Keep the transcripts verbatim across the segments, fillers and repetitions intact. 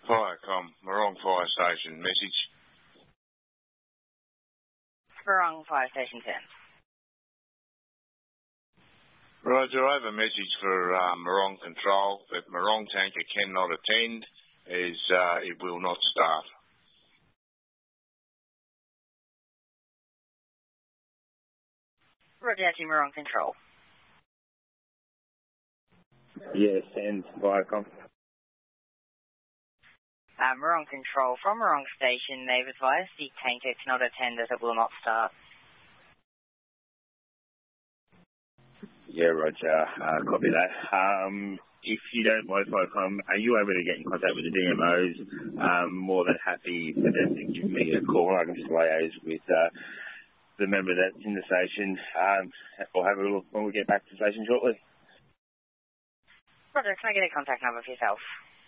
Firecom, Morong Fire Station, message. Morong Fire Station ten. Roger, I have a message for uh, Morong Control that Morong tanker cannot attend as uh, it will not start. Roger, that's Morong Control. Yes, and Viacom. Uh, Morong Control, from Morong Station, they've advised the tanker cannot attend as it will not start. Yeah, Roger. Uh, copy that. Um, if you don't mind, Viacom, are you able to get in contact with the D M Os? Um, more than happy for them to give me a call. I can just liaise with uh, the member that's in the station. Um, we'll have a look when we get back to the station shortly. Roger, can I get a contact number for yourself?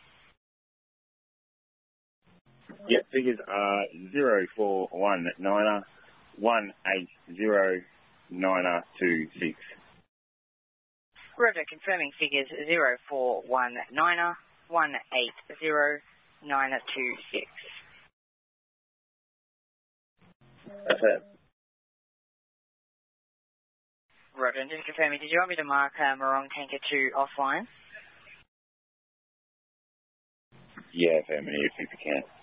Yep, figures are zero four one nine one eight zero nine two six. Roger, confirming figures zero four one nine one eight zero nine two six. That's it. Roger, and just confirming, did you want me to mark uh, Morong Tanker two offline? Yeah, family, if you can.